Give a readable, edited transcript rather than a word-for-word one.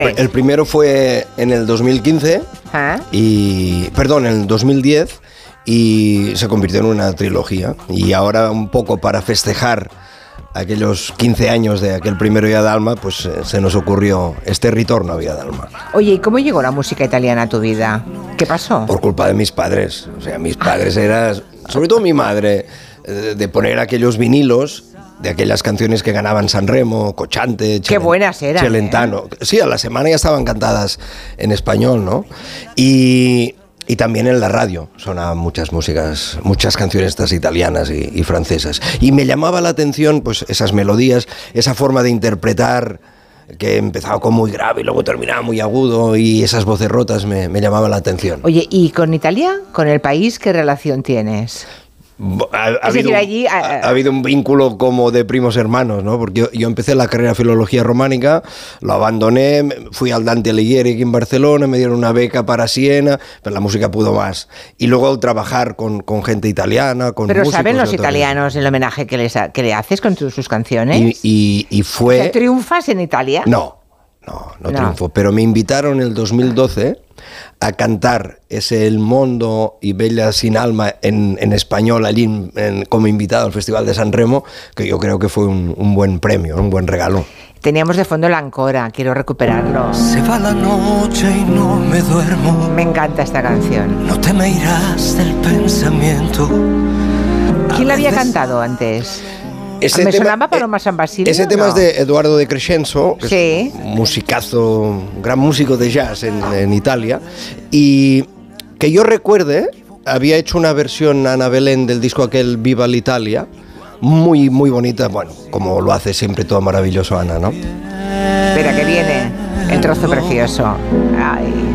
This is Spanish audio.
El primero fue en el 2015 en el 2010 y se convirtió en una trilogía. Y ahora, un poco para festejar aquellos 15 años de aquel primero Via d'Alma, pues se nos ocurrió este retorno a Via d'Alma. Oye, ¿y cómo llegó la música italiana a tu vida? ¿Qué pasó? Por culpa de mis padres. O sea, mis padres eran, sobre todo mi madre, de poner aquellos vinilos de aquellas canciones que ganaban Sanremo, Cochante, Qué buenas eran, Celentano. Sí, a la semana ya estaban cantadas en español, ¿no? Y también en la radio sonaban muchas músicas, muchas canciones estas italianas y francesas. Y me llamaba la atención pues esas melodías, esa forma de interpretar que empezaba con muy grave y luego terminaba muy agudo, y esas voces rotas me llamaban la atención. Oye, ¿y con Italia, con el país, qué relación tienes? Ha habido un vínculo como de primos hermanos, ¿no? Porque yo empecé la carrera de filología románica, lo abandoné, fui al Dante Alighieri aquí en Barcelona, me dieron una beca para Siena, pero la música pudo más. Y luego trabajar con gente italiana, con pero músicos. ¿saben los italianos el homenaje que le haces con sus canciones? Y fue... ¿O sea, triunfas en Italia? No triunfo, pero me invitaron en el 2012 a cantar ese El Mondo y Bella sin Alma en español allí como invitado al Festival de Sanremo, que yo creo que fue un buen premio, un buen regalo. Teníamos de fondo la Ancora, quiero recuperarlo. Se va la noche y no me duermo. Me encanta esta canción. No te me irás del pensamiento. ¿Quién la había cantado antes? Me sonaba Paloma San Basilio. Ese tema es de Eduardo De Crescenzo, que sí, es un musicazo, gran músico de jazz en Italia. Y que yo recuerde, había hecho una versión Ana Belén del disco aquel Viva l'Italia, muy, muy bonita, bueno, como lo hace siempre todo maravilloso Ana, ¿no? Espera, que viene el trozo precioso. Ay.